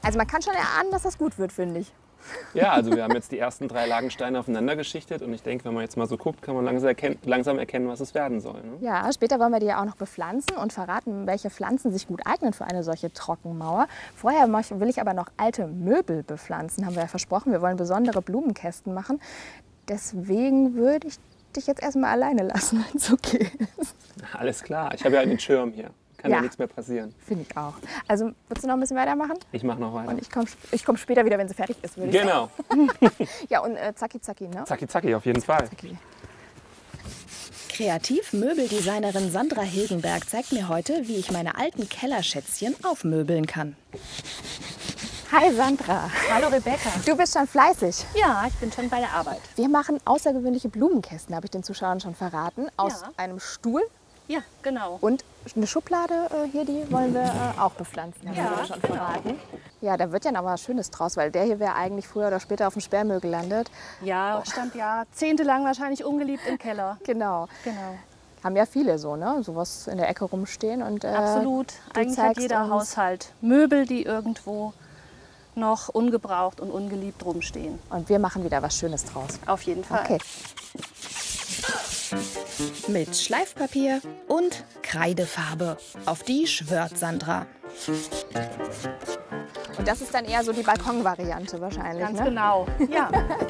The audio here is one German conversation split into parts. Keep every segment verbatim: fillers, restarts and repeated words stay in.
Also man kann schon erahnen, dass das gut wird, finde ich. Ja, also wir haben jetzt die ersten drei Lagensteine aufeinander geschichtet und ich denke, wenn man jetzt mal so guckt, kann man langsam erkennen, langsam erkennen, was es werden soll. Ne? Ja, später wollen wir die ja auch noch bepflanzen und verraten, welche Pflanzen sich gut eignen für eine solche Trockenmauer. Vorher will ich aber noch alte Möbel bepflanzen, haben wir ja versprochen. Wir wollen besondere Blumenkästen machen. Deswegen würde ich dich jetzt erstmal alleine lassen, wenn es okay ist. Alles klar, ich habe ja einen Schirm hier. Kann ja, ja nichts mehr passieren. Finde ich auch. Also, willst du noch ein bisschen weitermachen? Ich mache noch weiter. Und ich komme ich komm später wieder, wenn sie fertig ist, würde ich genau. sagen. Genau. Ja, und äh, zacki zacki, ne? Zacki zacki, auf jeden Fall. Zacki. Kreativ-Möbeldesignerin Sandra Hilgenberg zeigt mir heute, wie ich meine alten Kellerschätzchen aufmöbeln kann. Hi Sandra. Hallo Rebecca. Du bist schon fleißig. Ja, ich bin schon bei der Arbeit. Wir machen außergewöhnliche Blumenkästen, habe ich den Zuschauern schon verraten, aus ja. einem Stuhl. Ja, genau. Und eine Schublade äh, hier, die wollen wir äh, auch bepflanzen, haben ja, wir schon verraten. Genau. Ja, da wird ja noch was Schönes draus, weil der hier wäre eigentlich früher oder später auf dem Sperrmüll gelandet. Ja, oh. stand jahrzehntelang wahrscheinlich ungeliebt im Keller. Genau. Genau. Haben ja viele so, ne? Sowas in der Ecke rumstehen. Und, äh, absolut. Eigentlich hat jeder Haushalt Möbel, die irgendwo noch ungebraucht und ungeliebt rumstehen. Und wir machen wieder was Schönes draus. Auf jeden Fall. Okay. Mit Schleifpapier und Kreidefarbe. Auf die schwört Sandra. Und das ist dann eher so die Balkonvariante wahrscheinlich, Ganz ne? genau, ja.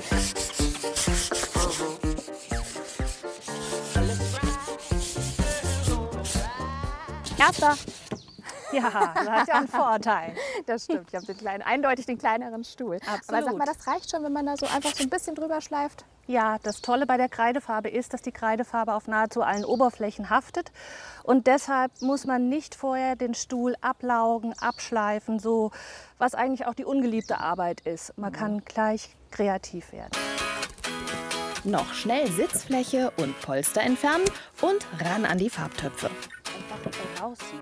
Erster. Ja, das hat ja einen Vorteil. Das stimmt, ich habe den kleinen, eindeutig den kleineren Stuhl. Absolut. Aber sag mal, das reicht schon, wenn man da so einfach so ein bisschen drüber schleift? Ja, das Tolle bei der Kreidefarbe ist, dass die Kreidefarbe auf nahezu allen Oberflächen haftet. Und deshalb muss man nicht vorher den Stuhl ablaugen, abschleifen, so was eigentlich auch die ungeliebte Arbeit ist. Man kann gleich kreativ werden. Noch schnell Sitzfläche und Polster entfernen und ran an die Farbtöpfe. Einfach rausziehen.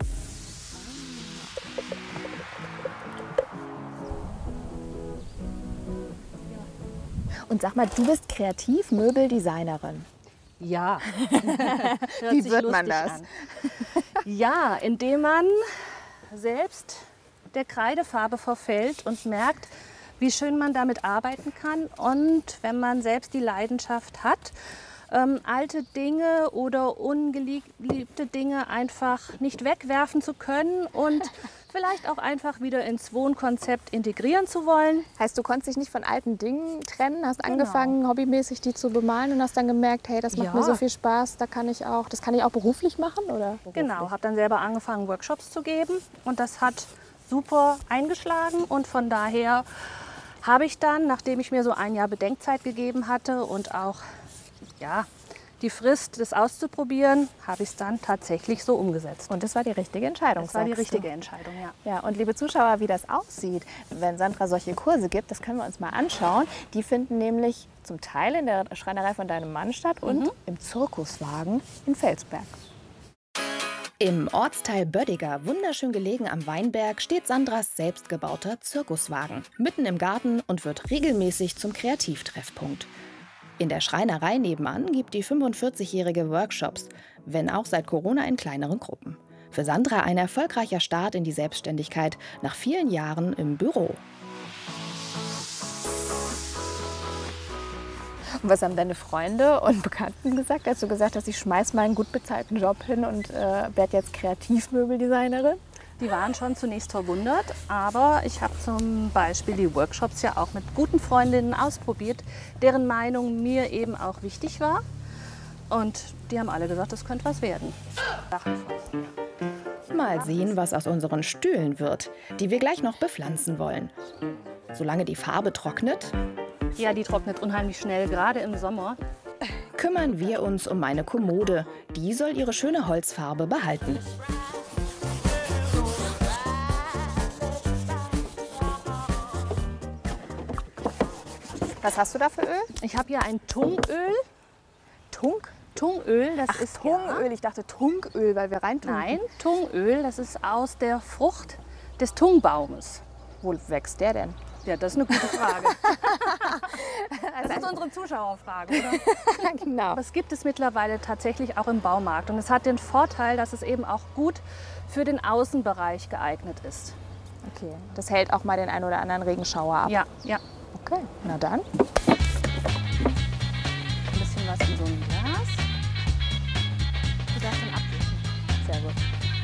Und sag mal, du bist Kreativ-Möbeldesignerin. Ja. Wie wird man das? An. Ja, indem man selbst der Kreidefarbe verfällt und merkt, wie schön man damit arbeiten kann. Und wenn man selbst die Leidenschaft hat, ähm, alte Dinge oder ungeliebte Dinge einfach nicht wegwerfen zu können und vielleicht auch einfach wieder ins Wohnkonzept integrieren zu wollen. Heißt, du konntest dich nicht von alten Dingen trennen, hast Genau. angefangen, hobbymäßig die zu bemalen und hast dann gemerkt, hey, das macht Ja. mir so viel Spaß, da kann ich auch, das kann ich auch beruflich machen, oder? Genau, habe dann selber angefangen, Workshops zu geben und das hat super eingeschlagen und von daher habe ich dann, nachdem ich mir so ein Jahr Bedenkzeit gegeben hatte und auch ja, die Frist, das auszuprobieren, habe ich es dann tatsächlich so umgesetzt. Und das war die richtige Entscheidung, Das war die sagst richtige du. Entscheidung, ja. Ja, und liebe Zuschauer, wie das aussieht, wenn Sandra solche Kurse gibt, das können wir uns mal anschauen. Die finden nämlich zum Teil in der Schreinerei von deinem Mann statt und Mhm. im Zirkuswagen in Felsberg. Im Ortsteil Böddiger, wunderschön gelegen am Weinberg, steht Sandras selbstgebauter Zirkuswagen. Mitten im Garten und wird regelmäßig zum Kreativtreffpunkt. In der Schreinerei nebenan gibt die fünfundvierzigjährige Workshops, wenn auch seit Corona in kleineren Gruppen. Für Sandra ein erfolgreicher Start in die Selbstständigkeit nach vielen Jahren im Büro. Und was haben deine Freunde und Bekannten gesagt, als du gesagt hast, ich schmeiß mal einen gut bezahlten Job hin und äh, werde jetzt Kreativmöbeldesignerin? Die waren schon zunächst verwundert, aber ich habe zum Beispiel die Workshops ja auch mit guten Freundinnen ausprobiert, deren Meinung mir eben auch wichtig war. Und die haben alle gesagt, das könnte was werden. Mal sehen, was aus unseren Stühlen wird, die wir gleich noch bepflanzen wollen. Solange die Farbe trocknet, Ja, die trocknet unheimlich schnell, gerade im Sommer. kümmern wir uns um meine Kommode. Die soll ihre schöne Holzfarbe behalten. Was hast du da für Öl? Ich habe hier ein Tungöl. Tunk? Tungöl, das Ach, ist Tungöl. Ich dachte Tunköl, weil wir reintun. Nein, Tungöl, das ist aus der Frucht des Tungbaumes. Wo wächst der denn? Ja, das ist eine gute Frage. Das ist unsere Zuschauerfrage, oder? Genau. Das gibt es mittlerweile tatsächlich auch im Baumarkt. Und es hat den Vorteil, dass es eben auch gut für den Außenbereich geeignet ist. Okay, das hält auch mal den einen oder anderen Regenschauer ab. Ja, ja. Okay, na dann. Ein bisschen was in so ein Glas. Du darfst ihn abwischen. Sehr gut.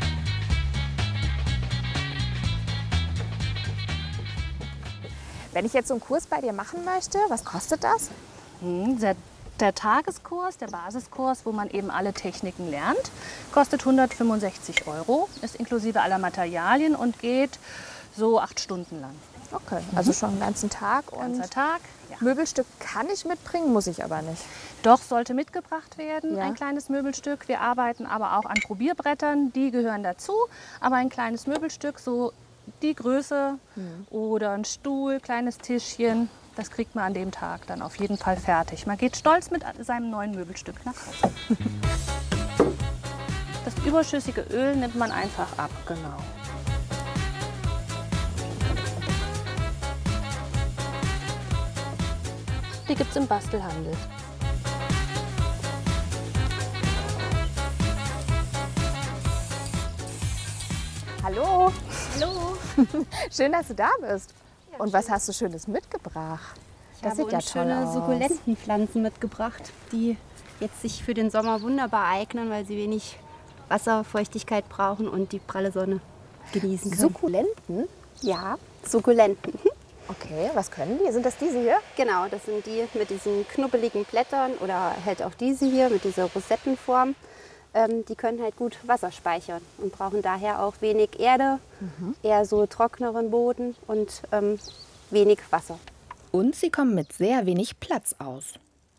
Wenn ich jetzt so einen Kurs bei dir machen möchte, was kostet das? Hm, der, der Tageskurs, der Basiskurs, wo man eben alle Techniken lernt, kostet hundertfünfundsechzig Euro, ist inklusive aller Materialien und geht so acht Stunden lang. Okay, also schon einen ganzen Tag. Ganzer Und Tag. Ja. Möbelstück kann ich mitbringen, muss ich aber nicht. Doch, sollte mitgebracht werden, Ja. ein kleines Möbelstück. Wir arbeiten aber auch an Probierbrettern, die gehören dazu. Aber ein kleines Möbelstück, so die Größe oder ein Stuhl, kleines Tischchen, das kriegt man an dem Tag dann auf jeden Fall fertig. Man geht stolz mit seinem neuen Möbelstück nach Hause. Das überschüssige Öl nimmt man einfach ab, genau. Die gibt es im Bastelhandel. Hallo, Hallo. schön, dass du da bist. Und was hast du Schönes mitgebracht? Ich Das habe sieht ja uns toll schöne aus. Sukkulentenpflanzen mitgebracht, die jetzt sich für den Sommer wunderbar eignen, weil sie wenig Wasserfeuchtigkeit brauchen und die pralle Sonne genießen können. Sukkulenten? Ja, Sukkulenten. Okay, was können die? Sind das diese hier? Genau, das sind die mit diesen knubbeligen Blättern oder halt auch diese hier mit dieser Rosettenform. Ähm, die können halt gut Wasser speichern und brauchen daher auch wenig Erde, eher so trockeneren Boden und ähm, wenig Wasser. Und sie kommen mit sehr wenig Platz aus.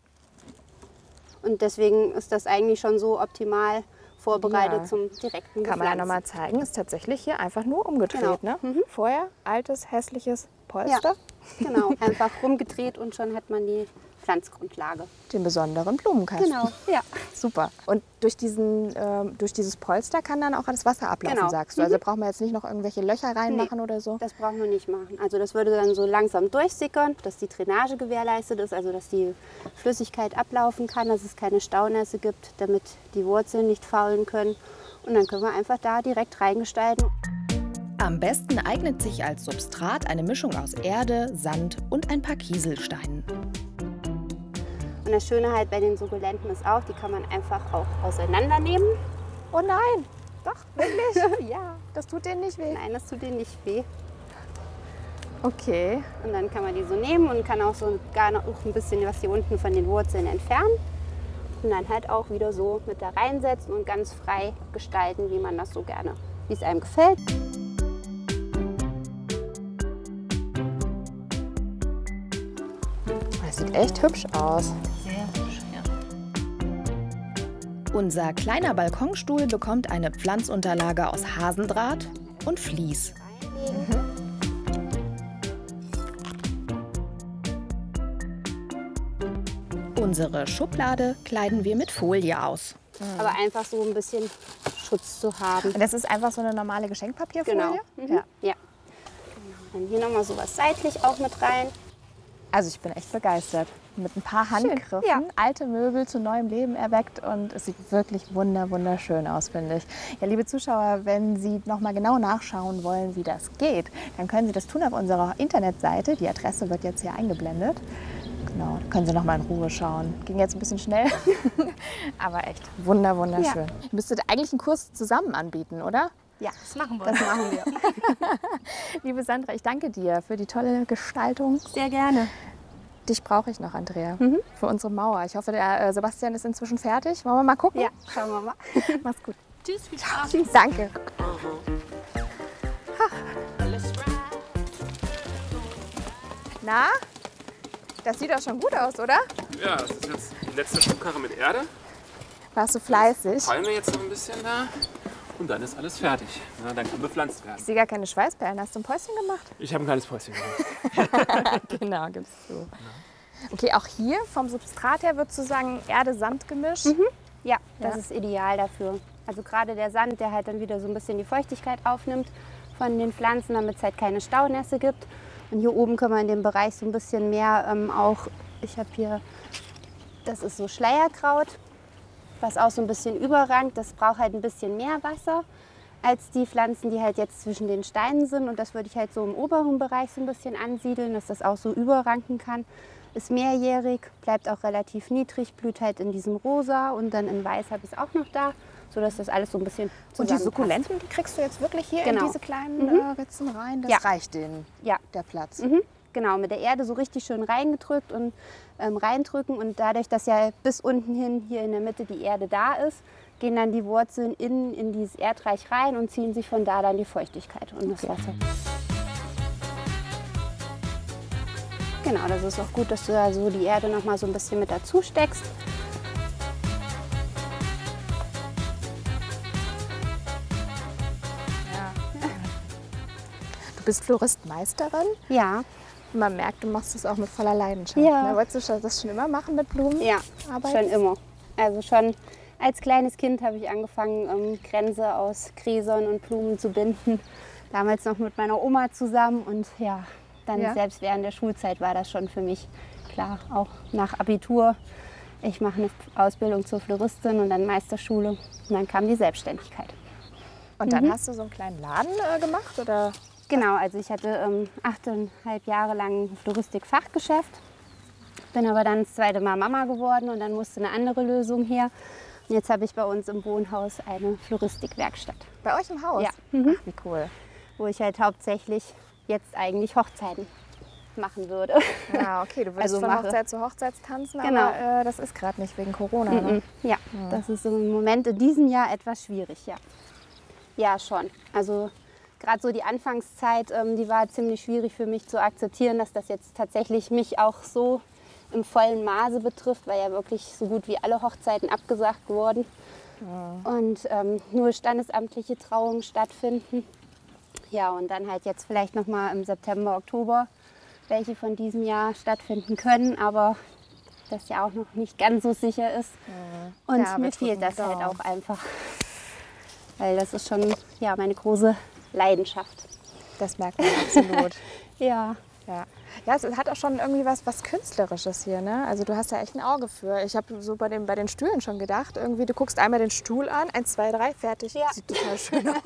Und deswegen ist das eigentlich schon so optimal vorbereitet Ja. zum direkten Kann man ja Bepflanzen. noch mal zeigen. Ist tatsächlich hier einfach nur umgedreht. Genau. Ne? Vorher altes, hässliches Polster. Genau, einfach rumgedreht und schon hat man die Pflanzgrundlage. Den besonderen Blumenkasten. Genau, ja. Super. Und durch, diesen, ähm, durch dieses Polster kann dann auch das Wasser ablaufen, Genau. sagst du. Also braucht man jetzt nicht noch irgendwelche Löcher reinmachen Nee. oder so. Das brauchen wir nicht machen. Also das würde dann so langsam durchsickern, dass die Drainage gewährleistet ist, also dass die Flüssigkeit ablaufen kann, dass es keine Staunässe gibt, damit die Wurzeln nicht faulen können. Und dann können wir einfach da direkt reingestalten. Am besten eignet sich als Substrat eine Mischung aus Erde, Sand und ein paar Kieselsteinen. Und das Schöne halt bei den Sukkulenten ist auch, die kann man einfach auch auseinandernehmen. Oh nein, doch, wirklich? Ja. Das tut denen nicht weh. Nein, das tut denen nicht weh. Okay. Und dann kann man die so nehmen und kann auch so gar noch ein bisschen was hier unten von den Wurzeln entfernen. Und dann halt auch wieder so mit da reinsetzen und ganz frei gestalten, wie man das so gerne, wie es einem gefällt. Das sieht echt hübsch aus. Sehr hübsch, ja. Unser kleiner Balkonstuhl bekommt eine Pflanzunterlage aus Hasendraht und Vlies. Unsere Schublade kleiden wir mit Folie aus. Aber einfach so ein bisschen Schutz zu haben. Und das ist einfach so eine normale Geschenkpapierfolie? Genau. Mhm. Ja. Ja. Dann hier nochmal sowas seitlich auch mit rein. Also ich bin echt begeistert. Mit ein paar Handgriffen, ja. alte Möbel zu neuem Leben erweckt und es sieht wirklich wunder, wunderschön aus, finde ich. Ja, liebe Zuschauer, wenn Sie noch mal genau nachschauen wollen, wie das geht, dann können Sie das tun auf unserer Internetseite. Die Adresse wird jetzt hier eingeblendet. Genau, da können Sie noch mal in Ruhe schauen. Ging jetzt ein bisschen schnell, aber echt wunder, wunderschön. Ja. Ihr müsstet eigentlich einen Kurs zusammen anbieten, oder? Ja, Das machen wir. das machen wir. Liebe Sandra, ich danke dir für die tolle Gestaltung. Sehr gerne. Dich brauche ich noch, Andrea, für unsere Mauer. Ich hoffe, der äh, Sebastian ist inzwischen fertig. Wollen wir mal gucken? Ja, schauen wir mal. Mach's gut. Tschüss, viel Spaß. Danke. Na, das sieht doch schon gut aus, oder? Ja, das ist jetzt die letzte Schubkarre mit Erde. Warst du fleißig? Fallen wir jetzt noch ein bisschen da und dann ist alles fertig. Na, dann kann bepflanzt Ich werden. sehe gar keine Schweißperlen. Hast du ein Päuschen gemacht? Ich habe ein kleines Päuschen gemacht. Genau, gibst du. Okay, auch hier vom Substrat her würdest du sagen Erde-Sand-Gemisch? Ja, das Ja. ist ideal dafür. Also gerade der Sand, der halt dann wieder so ein bisschen die Feuchtigkeit aufnimmt von den Pflanzen, damit es halt keine Staunässe gibt. Und hier oben können wir in dem Bereich so ein bisschen mehr ähm, auch, ich habe hier, das ist so Schleierkraut, was auch so ein bisschen überrankt. Das braucht halt ein bisschen mehr Wasser. als die Pflanzen, die halt jetzt zwischen den Steinen sind. Und das würde ich halt so im oberen Bereich so ein bisschen ansiedeln, dass das auch so überranken kann. Ist mehrjährig, bleibt auch relativ niedrig, blüht halt in diesem Rosa und dann in Weiß habe ich es auch noch da, sodass das alles so ein bisschen Und die zusammenpasst. Sukkulenten, die kriegst du jetzt wirklich hier Genau. in diese kleinen Mhm. äh, Ritzen rein? Das Ja. reicht denen, Ja. der Platz. Mhm. Genau, mit der Erde so richtig schön reingedrückt und ähm, reindrücken. Und dadurch, dass ja bis unten hin hier in der Mitte die Erde da ist, gehen dann die Wurzeln innen in dieses Erdreich rein und ziehen sich von da dann die Feuchtigkeit und das Wasser. Genau, das ist auch gut, dass du da so die Erde noch mal so ein bisschen mit dazu steckst. Du bist Floristmeisterin. Ja, Man merkt, du machst es auch mit voller Leidenschaft. Ja. Ne? Wolltest du das schon immer machen mit Blumen? ja, Arbeit? schon immer. Also schon als kleines Kind habe ich angefangen, ähm, Kränze aus Gräsern und Blumen zu binden. Damals noch mit meiner Oma zusammen und ja, dann Ja. selbst während der Schulzeit war das schon für mich klar, auch nach Abitur. Ich mache eine Ausbildung zur Floristin und dann Meisterschule und dann kam die Selbstständigkeit. Und dann hast du so einen kleinen Laden äh, gemacht? Oder? Genau, also ich hatte ähm, achteinhalb Jahre lang ein Floristik-Fachgeschäft, bin aber dann das zweite Mal Mama geworden und dann musste eine andere Lösung her. Und jetzt habe ich bei uns im Wohnhaus eine Floristikwerkstatt, Bei euch im Haus? Ja. Mhm. Ach, wie cool. wo ich halt hauptsächlich jetzt eigentlich Hochzeiten machen würde. Ja, okay, du würdest Also von mache. Hochzeit zu Hochzeit tanzen, Genau. aber äh, das ist gerade nicht wegen Corona. Ne? Mhm. Ja, das ist im Moment in diesem Jahr etwas schwierig, ja. Ja, schon. Also gerade so die Anfangszeit, ähm, die war ziemlich schwierig für mich zu akzeptieren, dass das jetzt tatsächlich mich auch so im vollen Maße betrifft, weil ja wirklich so gut wie alle Hochzeiten abgesagt wurden und ähm, nur standesamtliche Trauungen stattfinden. Ja, und dann halt jetzt vielleicht noch mal im September, Oktober welche von diesem Jahr stattfinden können, aber das ja auch noch nicht ganz so sicher ist. Und Ja, wir mir fehlt drücken das die halt Daumen. auch einfach, weil das ist schon ja, meine große Leidenschaft. Das merkt man absolut. Ja, Ja. Ja, es hat auch schon irgendwie was, was Künstlerisches hier, ne? Also du hast da echt ein Auge für. Ich habe so bei den, bei den Stühlen schon gedacht, irgendwie, du guckst einmal den Stuhl an, eins, zwei, drei, fertig. Ja. Sieht total schön aus.